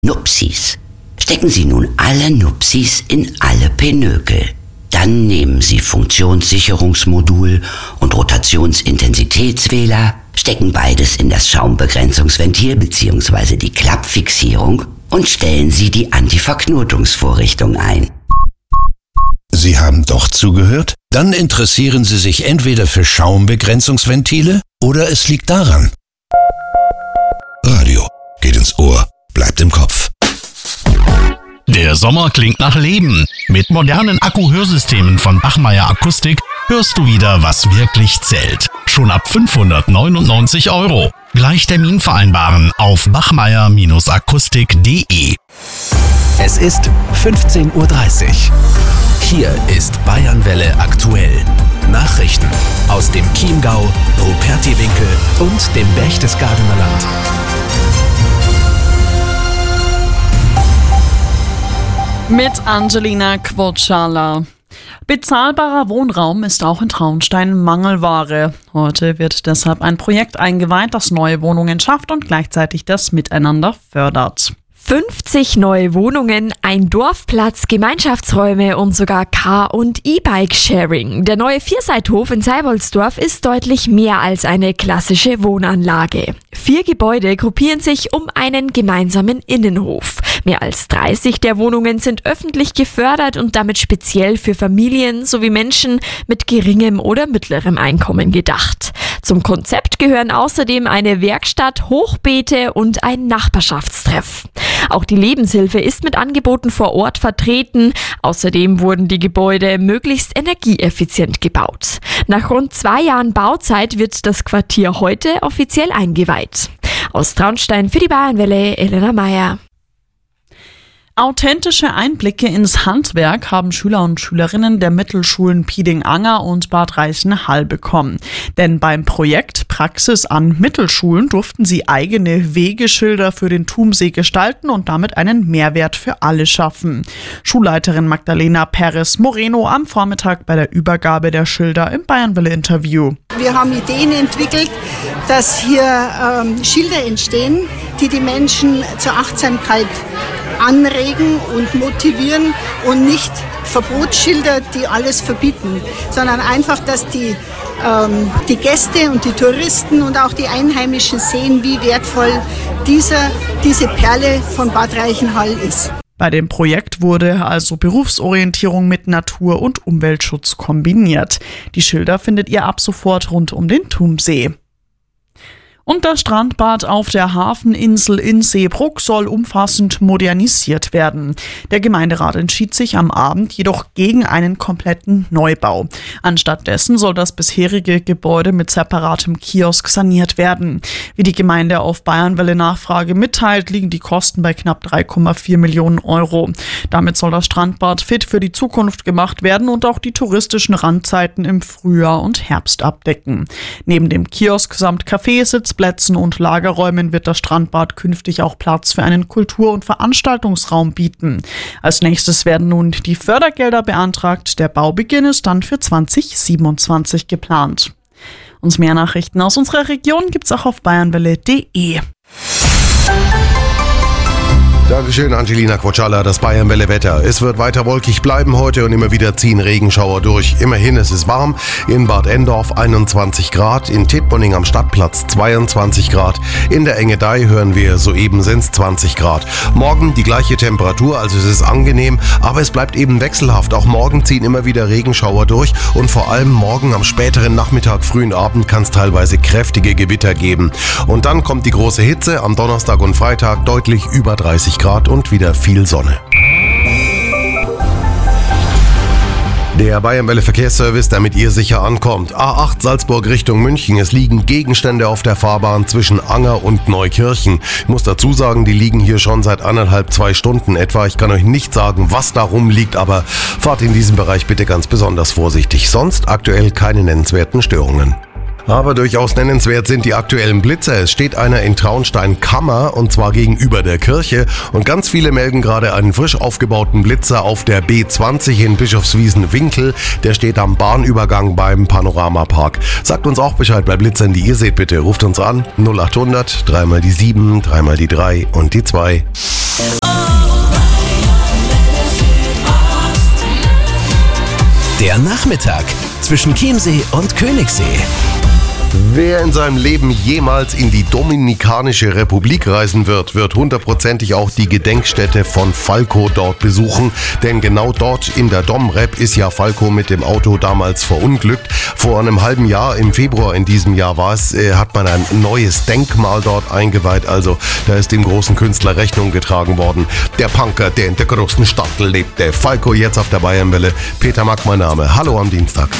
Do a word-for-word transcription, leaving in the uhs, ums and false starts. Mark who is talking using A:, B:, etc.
A: Nupsis. Stecken Sie nun alle Nupsis in alle Pinökel. Dann nehmen Sie Funktionssicherungsmodul und Rotationsintensitätswähler, stecken beides in das Schaumbegrenzungsventil bzw. die Klappfixierung und stellen Sie die Antiverknotungsvorrichtung ein.
B: Sie haben doch zugehört? Dann interessieren Sie sich entweder für Schaumbegrenzungsventile oder es liegt daran. Radio geht ins Ohr, bleibt im Kopf.
C: Der Sommer klingt nach Leben. Mit modernen Akku-Hörsystemen von Bachmeier Akustik hörst du wieder, was wirklich zählt. Schon ab fünfhundertneunundneunzig Euro. Gleich Termin vereinbaren auf bachmeier Akustik punkt de.
D: Es ist fünfzehn Uhr dreißig. Hier ist Bayernwelle aktuell. Nachrichten aus dem Chiemgau, Rupertiwinkel und dem Berchtesgadener Land.
E: Mit Angelina Quotschala. Bezahlbarer Wohnraum ist auch in Traunstein Mangelware. Heute wird deshalb ein Projekt eingeweiht, das neue Wohnungen schafft und gleichzeitig das Miteinander fördert.
F: fünfzig neue Wohnungen, ein Dorfplatz, Gemeinschaftsräume und sogar Car- und E-Bike-Sharing. Der neue Vierseithof in Seiboldsdorf ist deutlich mehr als eine klassische Wohnanlage. Vier Gebäude gruppieren sich um einen gemeinsamen Innenhof. Mehr als dreißig der Wohnungen sind öffentlich gefördert und damit speziell für Familien sowie Menschen mit geringem oder mittlerem Einkommen gedacht. Zum Konzept gehören außerdem eine Werkstatt, Hochbeete und ein Nachbarschaftstreff. Auch die Lebenshilfe ist mit Angeboten vor Ort vertreten. Außerdem wurden die Gebäude möglichst energieeffizient gebaut. Nach rund zwei Jahren Bauzeit wird das Quartier heute offiziell eingeweiht. Aus Traunstein für die Bayernwelle, Elena Meyer.
E: Authentische Einblicke ins Handwerk haben Schüler und Schülerinnen der Mittelschulen Pieding-Anger und Bad Reichenhall bekommen. Denn beim Projekt Praxis an Mittelschulen durften sie eigene Wegeschilder für den Thumsee gestalten und damit einen Mehrwert für alle schaffen. Schulleiterin Magdalena Perez Moreno am Vormittag bei der Übergabe der Schilder im Bayernwelle-Interview.
G: Wir haben Ideen entwickelt, dass hier ähm, Schilder entstehen, die die Menschen zur Achtsamkeit anregen und motivieren und nicht Verbotsschilder, die alles verbieten, sondern einfach, dass die, ähm, die Gäste und die Touristen und auch die Einheimischen sehen, wie wertvoll dieser, diese Perle von Bad Reichenhall ist.
E: Bei dem Projekt wurde also Berufsorientierung mit Natur- und Umweltschutz kombiniert. Die Schilder findet ihr ab sofort rund um den Thumsee. Und das Strandbad auf der Hafeninsel in Seebruck soll umfassend modernisiert werden. Der Gemeinderat entschied sich am Abend jedoch gegen einen kompletten Neubau. Anstattdessen soll das bisherige Gebäude mit separatem Kiosk saniert werden. Wie die Gemeinde auf Bayernwelle Nachfrage mitteilt, liegen die Kosten bei knapp drei Komma vier Millionen Euro. Damit soll das Strandbad fit für die Zukunft gemacht werden und auch die touristischen Randzeiten im Frühjahr und Herbst abdecken. Neben dem Kiosk samt Café, Sitzplätzen und Lagerräumen wird das Strandbad künftig auch Platz für einen Kultur- und Veranstaltungsraum bieten. Als nächstes werden nun die Fördergelder beantragt. Der Baubeginn ist dann für zwanzig siebenundzwanzig geplant. Und mehr Nachrichten aus unserer Region gibt's auch auf bayernwelle punkt de.
H: Dankeschön, Angelina Quotschala, das Bayernwelle-Wetter. Es wird weiter wolkig bleiben heute und immer wieder ziehen Regenschauer durch. Immerhin, es ist warm. In Bad Endorf einundzwanzig Grad, in Tittmoning am Stadtplatz zweiundzwanzig Grad. In der Engadei hören wir, soeben sind es zwanzig Grad. Morgen die gleiche Temperatur, also es ist angenehm, aber es bleibt eben wechselhaft. Auch morgen ziehen immer wieder Regenschauer durch und vor allem morgen am späteren Nachmittag, frühen Abend kann es teilweise kräftige Gewitter geben. Und dann kommt die große Hitze, am Donnerstag und Freitag deutlich über dreißig Grad und wieder viel Sonne. Der Bayernwelle Verkehrsservice, damit ihr sicher ankommt. A acht Salzburg Richtung München. Es liegen Gegenstände auf der Fahrbahn zwischen Anger und Neukirchen. Ich muss dazu sagen, die liegen hier schon seit anderthalb, zwei Stunden etwa. Ich kann euch nicht sagen, was darum liegt, aber fahrt in diesem Bereich bitte ganz besonders vorsichtig. Sonst aktuell keine nennenswerten Störungen. Aber durchaus nennenswert sind die aktuellen Blitzer. Es steht einer in Traunstein-Kammer und zwar gegenüber der Kirche. Und ganz viele melden gerade einen frisch aufgebauten Blitzer auf der B zwanzig in Bischofswiesen-Winkel. Der steht am Bahnübergang beim Panoramapark. Sagt uns auch Bescheid bei Blitzern, die ihr seht, bitte. Ruft uns an. null acht hundert, dreimal die sieben, dreimal die drei und die zwei.
D: Der Nachmittag zwischen Chiemsee und Königssee.
H: Wer in seinem Leben jemals in die Dominikanische Republik reisen wird, wird hundertprozentig auch die Gedenkstätte von Falco dort besuchen. Denn genau dort in der Domrep ist ja Falco mit dem Auto damals verunglückt. Vor einem halben Jahr, im Februar in diesem Jahr war es, äh, hat man ein neues Denkmal dort eingeweiht. Also da ist dem großen Künstler Rechnung getragen worden. Der Punker, der in der großen Stadt lebte. Falco jetzt auf der Bayernwelle. Peter Mack mein Name. Hallo am Dienstag.